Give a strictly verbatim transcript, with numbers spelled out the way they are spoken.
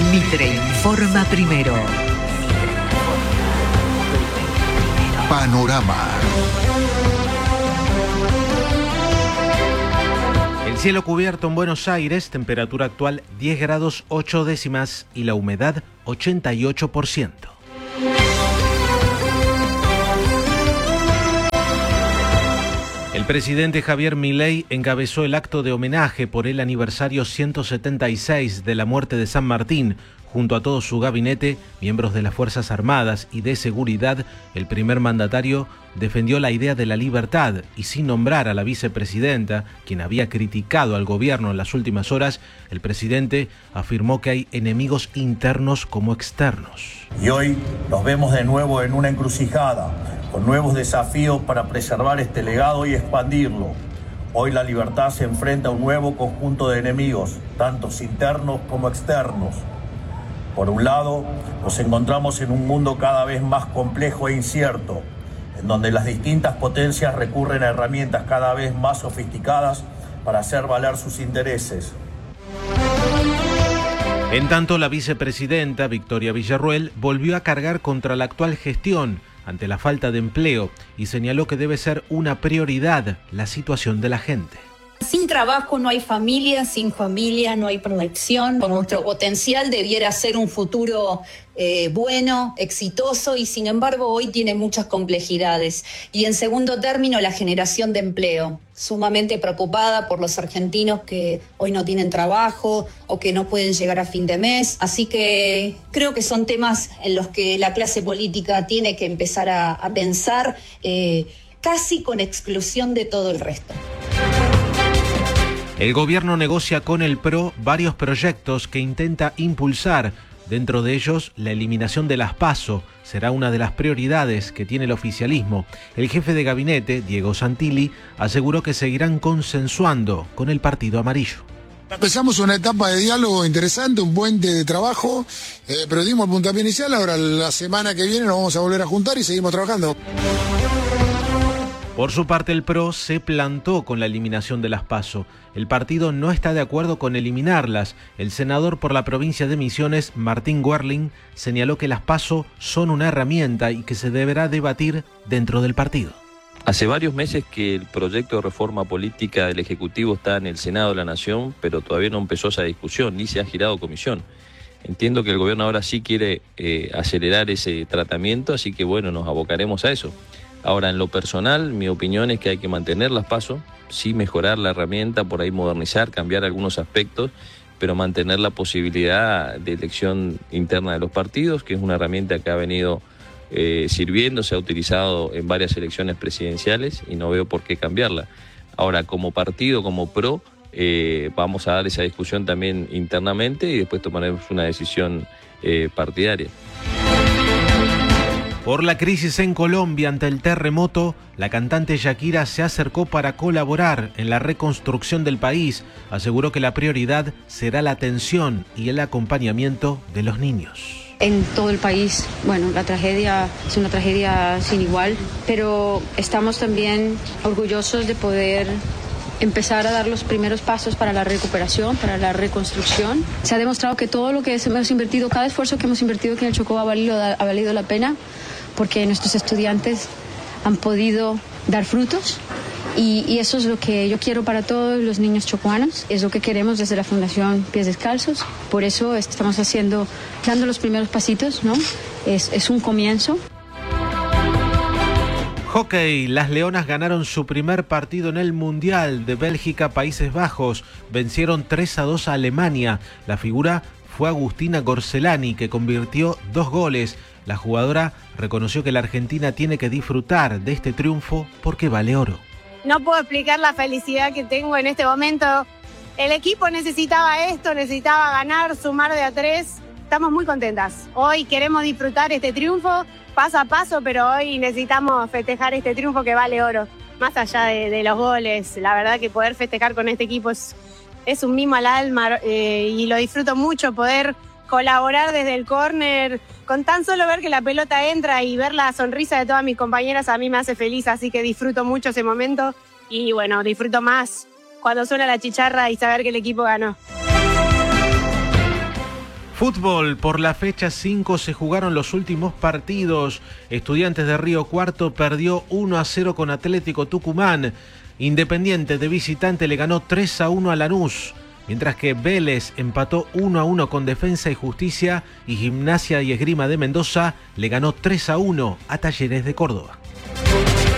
Mitre informa primero. Panorama. El cielo cubierto en Buenos Aires, temperatura actual diez grados ocho décimas y la humedad ochenta y ocho por ciento. El presidente Javier Milei encabezó el acto de homenaje por el aniversario ciento setenta y seis de la muerte de San Martín. Junto a todo su gabinete, miembros de las Fuerzas Armadas y de Seguridad, el primer mandatario defendió la idea de la libertad y sin nombrar a la vicepresidenta, quien había criticado al gobierno en las últimas horas, el presidente afirmó que hay enemigos internos como externos. Y hoy nos vemos de nuevo en una encrucijada, con nuevos desafíos para preservar este legado y expandirlo. Hoy la libertad se enfrenta a un nuevo conjunto de enemigos, tanto internos como externos. Por un lado, nos encontramos en un mundo cada vez más complejo e incierto, en donde las distintas potencias recurren a herramientas cada vez más sofisticadas para hacer valer sus intereses. En tanto, la vicepresidenta Victoria Villarruel volvió a cargar contra la actual gestión ante la falta de empleo y señaló que debe ser una prioridad la situación de la gente. Sin trabajo no hay familia, sin familia no hay proyección. Con nuestro potencial debiera ser un futuro eh, bueno, exitoso y sin embargo hoy tiene muchas complejidades. Y en segundo término, la generación de empleo. Sumamente preocupada por los argentinos que hoy no tienen trabajo o que no pueden llegar a fin de mes. Así que creo que son temas en los que la clase política tiene que empezar a, a pensar eh, casi con exclusión de todo el resto. El gobierno negocia con el P R O varios proyectos que intenta impulsar. Dentro de ellos, la eliminación de las PASO será una de las prioridades que tiene el oficialismo. El jefe de gabinete, Diego Santilli, aseguró que seguirán consensuando con el Partido Amarillo. Empezamos una etapa de diálogo interesante, un puente de trabajo, eh, pero dimos el puntapié inicial. Ahora la semana que viene nos vamos a volver a juntar y seguimos trabajando. Por su parte, el P R O se plantó con la eliminación de las PASO. El partido no está de acuerdo con eliminarlas. El senador por la provincia de Misiones, Martín Werling, señaló que las PASO son una herramienta y que se deberá debatir dentro del partido. Hace varios meses que el proyecto de reforma política del Ejecutivo está en el Senado de la Nación, pero todavía no empezó esa discusión, ni se ha girado comisión. Entiendo que el gobierno ahora sí quiere eh, acelerar ese tratamiento, así que bueno, nos abocaremos a eso. Ahora, en lo personal, mi opinión es que hay que mantener las PASO, sí mejorar la herramienta, por ahí modernizar, cambiar algunos aspectos, pero mantener la posibilidad de elección interna de los partidos, que es una herramienta que ha venido eh, sirviendo, se ha utilizado en varias elecciones presidenciales y no veo por qué cambiarla. Ahora, como partido, como P R O, eh, vamos a dar esa discusión también internamente y después tomaremos una decisión eh, partidaria. Por la crisis en Colombia ante el terremoto, la cantante Shakira se acercó para colaborar en la reconstrucción del país. Aseguró que la prioridad será la atención y el acompañamiento de los niños. En todo el país, bueno, la tragedia es una tragedia sin igual, pero estamos también orgullosos de poder empezar a dar los primeros pasos para la recuperación, para la reconstrucción. Se ha demostrado que todo lo que hemos invertido, cada esfuerzo que hemos invertido aquí en el Chocó ha valido, ha valido la pena, porque nuestros estudiantes han podido dar frutos y, y eso es lo que yo quiero para todos los niños chocuanos, es lo que queremos desde la Fundación Pies Descalzos, por eso estamos haciendo, dando los primeros pasitos, ¿no? Es, es un comienzo. Hockey, las Leonas ganaron su primer partido en el Mundial de Bélgica-Países Bajos, vencieron tres a dos a Alemania, la figura fue Agustina Gorcelani, que convirtió dos goles. La jugadora reconoció que la Argentina tiene que disfrutar de este triunfo porque vale oro. No puedo explicar la felicidad que tengo en este momento. El equipo necesitaba esto, necesitaba ganar, sumar de a tres. Estamos muy contentas. Hoy queremos disfrutar este triunfo paso a paso, pero hoy necesitamos festejar este triunfo que vale oro. Más allá de, de los goles, la verdad que poder festejar con este equipo es, es un mimo al alma eh, y lo disfruto mucho, poder colaborar desde el córner, con tan solo ver que la pelota entra y ver la sonrisa de todas mis compañeras a mí me hace feliz, así que disfruto mucho ese momento y bueno, disfruto más cuando suena la chicharra y saber que el equipo ganó. Fútbol, por la fecha cinco se jugaron los últimos partidos. Estudiantes de Río Cuarto perdió uno a cero con Atlético Tucumán. Independiente de visitante le ganó tres a uno a Lanús. Mientras que Vélez empató uno a uno con Defensa y Justicia y Gimnasia y Esgrima de Mendoza le ganó tres a uno a Talleres de Córdoba.